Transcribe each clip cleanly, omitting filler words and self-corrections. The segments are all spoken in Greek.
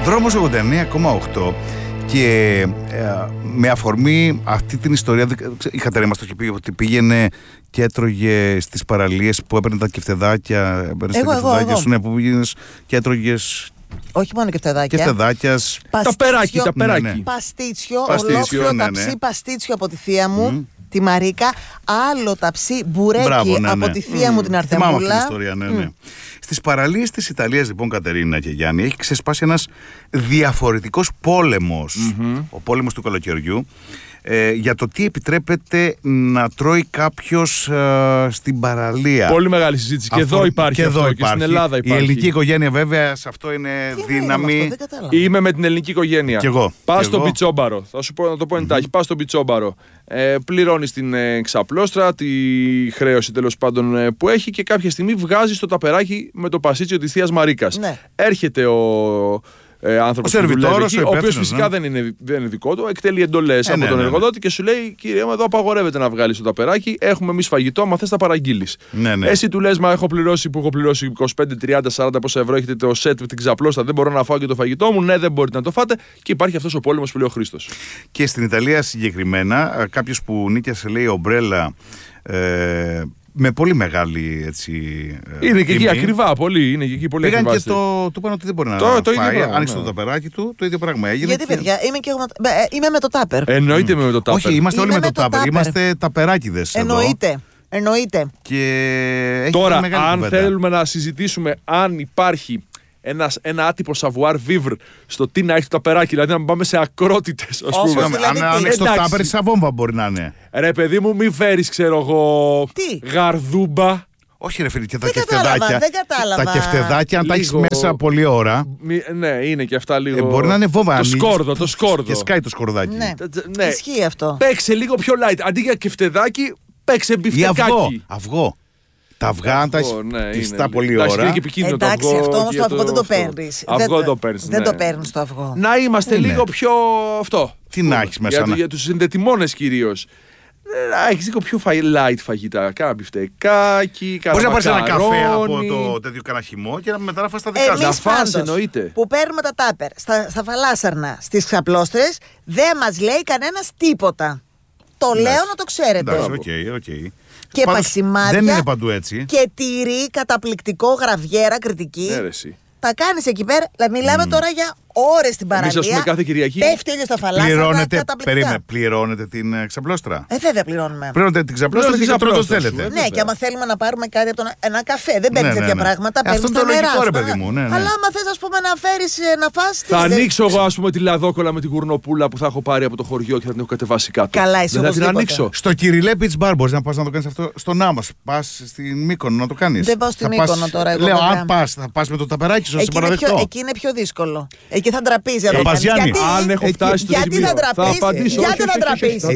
Δρόμος 89,8 και με αφορμή αυτή την ιστορία, η Κατερίνα μας το είχε πει ότι πήγαινε και έτρωγε στις παραλίες που έπαιρνε τα κεφτεδάκια. Εγώ. Σου, ναι, που πήγαινες και έτρωγες. Όχι μόνο κεφτεδάκια. Κεφτεδάκιας. Τα περάκι. Ναι. Παστίτσιο, ολόκληρο ταψί παστίτσιο από τη θεία μου. Τη Μαρίκα, άλλο ταψί μπουρέκι από τη θεία μου την Αρθεμούλα. Θυμάμαι αυτή την ιστορία, ναι. Στις παραλίες της Ιταλίας, λοιπόν, Κατερίνα και Γιάννη, έχει ξεσπάσει ένας διαφορετικός πόλεμος, ο πόλεμος του καλοκαιριού, για το τι επιτρέπεται να τρώει κάποιος στην παραλία. Πολύ μεγάλη συζήτηση. Και εδώ υπάρχει και αυτό, και στην Ελλάδα υπάρχει. Η ελληνική οικογένεια, βέβαια, σε αυτό είναι δύναμη. Είμαι με την ελληνική οικογένεια. Κι εγώ. Πας στον Πιτσόμπαρο. Θα σου πω να το πω εντάχει. Πας στον Πιτσόμπαρο. Πληρώνεις την ξαπλώστρα, τη χρέωση τέλος πάντων που έχει και κάποια στιγμή βγάζει το ταπεράκι με το πασίτσιο της θείας Μαρίκας. Ναι. Έρχεται ο άνθρωπος που δουλεύει εκεί, ο οποίος φυσικά δεν είναι δικό του, εκτελεί εντολές από τον εργοδότη και σου λέει: Κύριε μου, εδώ απαγορεύεται να βγάλεις το ταπεράκι. Έχουμε εμείς φαγητό, άμα θες θα παραγγείλεις. Εσύ του λες: Μα έχω πληρώσει 25, 30, 40 πόσα ευρώ, έχετε το σετ με την ξαπλώστα, δεν μπορώ να φάω και το φαγητό μου. Ναι, δεν μπορείτε να το φάτε. Και υπάρχει αυτός ο πόλεμος που λέει ο Χρήστος. Και στην Ιταλία συγκεκριμένα, κάποιος που νίκιασε, λέει, ομπρέλα. Με πολύ μεγάλη, έτσι. Είναι και εκεί ακριβά, πολύ. Είναι και εκεί πολύ πήγαν ακριβά. Και του είπαν ότι δεν μπορεί να φάει. Άνοιξε το ταπεράκι του, το ίδιο πράγμα έγινε. Γιατί, παιδιά, είμαι με το τάπερ. Εννοείται με το τάπερ. Όχι, είμαστε όλοι με το τάπερ. Είμαστε ταπεράκιδες. Εννοείται. Και τώρα, αν θέλουμε να συζητήσουμε αν υπάρχει ένα άτυπο savoir vivre στο τι να έχει το ταπεράκι, δηλαδή να πάμε σε ακρότητες, ας πούμε. Αν ανοίξει το τάπερ, σαν βόμβα μπορεί να είναι. Ρε παιδί μου, μη φέρεις, ξέρω εγώ, γαρδούμπα. Όχι, ρε φίλε, και τα κεφτεδάκια. Δεν κατάλαβα. Τα κεφτεδάκια, αν τα έχεις μέσα πολλή ώρα. Ναι, είναι και αυτά λίγο. Μπορεί να είναι βόμβα. Το σκόρδο. Και σκάει το σκορδάκι. Ναι. Ισχύει αυτό. Παίξε λίγο πιο light. Αντί για κεφτεδάκι, παίξε μπιφτεκάκι. Αυγό. Τα αυγά, αν τα έχεις κλειστά πολλή ώρα. Εντάξει, αυτό όμως το αυγό δεν το παίρνεις. Δεν το παίρνεις το αυγό. Να είμαστε λίγο πιο αυτό. Τι να έχεις μέσα. Για τους συνδετημόνες κυρίως. Να έχεις λίγο πιο light φαγητά. Κάνα μπιφτεκάκι, κάνα μπορείς μακαρόνι. να πάρεις ένα καφέ από το τέτοιο κανένα χυμό και μετά να φας τα δικά σου. Να φας, εννοείται. Που παίρνουμε τα τάπερ στα φαλάσσαρνα, στις ξαπλώστρες, δεν μας λέει κανένας τίποτα. Το λέω να το ξέρετε. Εντάξει, οκ. Και παξιμάδια. Δεν είναι παντού έτσι. Και τυρί καταπληκτικό, γραβιέρα, κριτική. Τα κάνεις εκεί πέρα. Μιλάμε τώρα για ώρες στην παραλία. Εμείς, ας πούμε, κάθε Κυριακή. Πέφτει ήλιος στα φαλάσσαρνα. Πληρώνετε την ξαπλώστρα. Βέβαια πληρώνουμε. Πληρώνετε την ξαπλώστρα και το θέλετε. Ναι, και άμα θέλουμε να πάρουμε κάτι από ένα καφέ, δεν παίρνει τέτοια πράγματα. Αυτό είναι το λογικό, ρε παιδί μου. Αλλά άμα θες, ας πούμε, να φέρεις να φας. Θα ανοίξω εγώ, ας πούμε, τη λαδόκολα με την γουρνοπούλα που θα έχω πάρει από το χωριό και θα την έχω κατεβάσει κάτω. Καλά, εσύ θα την ανοίξω. Στο Κυριλέ Beach Bar μπορείς να πας να το κάνεις αυτό στον Άμμος. Πας στην Μύκονο να το κάνεις. Δεν πάω στην Μύκονο τώρα. Λέω, αν πας, θα πας με το ταπεράκι σου, σε παραδεχτώ. Εκεί είναι πιο δύσκολο. Εκεί θα ντραπείς. Αν έχω φτάσει στο σημείο. Θα απαντήσω. Γιατί θα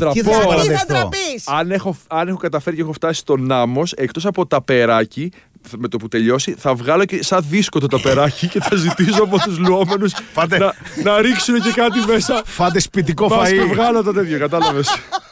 ντραπείς. Αν έχω καταφέρει και έχω φτάσει στον Άμμος, εκτός από ταπεράκι, με το που τελειώσει, θα βγάλω και σαν δίσκο το ταπεράκι και θα ζητήσω από τους λουόμενους να ρίξουν και κάτι μέσα. Φάτε σπιτικό φαΐ. Πας και βγάλω το τέτοιο, κατάλαβες.